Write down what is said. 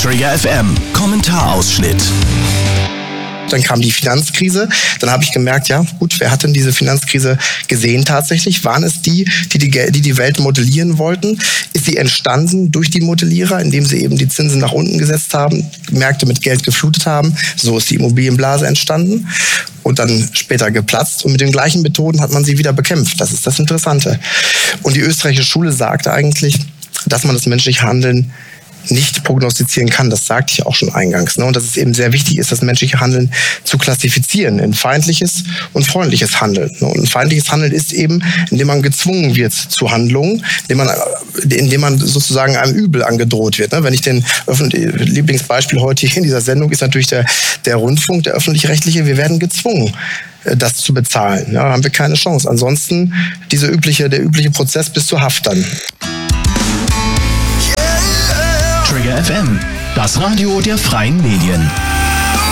Trigger FM, Kommentarausschnitt. Dann kam die Finanzkrise. Dann habe ich gemerkt, ja gut, wer hat denn diese Finanzkrise gesehen tatsächlich? Waren es die Welt modellieren wollten? Ist sie entstanden durch die Modellierer, indem sie eben die Zinsen nach unten gesetzt haben, Märkte mit Geld geflutet haben? So ist die Immobilienblase entstanden und dann später geplatzt. Und mit den gleichen Methoden hat man sie wieder bekämpft. Das ist das Interessante. Und die österreichische Schule sagte eigentlich, dass man das menschliche Handeln nicht prognostizieren kann. Das sagte ich auch schon eingangs. Und dass es eben sehr wichtig ist, das menschliche Handeln zu klassifizieren in feindliches und freundliches Handeln. Und feindliches Handeln ist eben, indem man gezwungen wird zu Handlungen, indem man sozusagen einem Übel angedroht wird. Wenn ich Lieblingsbeispiel heute hier in dieser Sendung ist natürlich der Rundfunk, der öffentlich-rechtliche. Wir werden gezwungen, das zu bezahlen. Ja, haben wir keine Chance. Ansonsten der übliche Prozess bis zur Haft dann. Trigger FM, das Radio der freien Medien.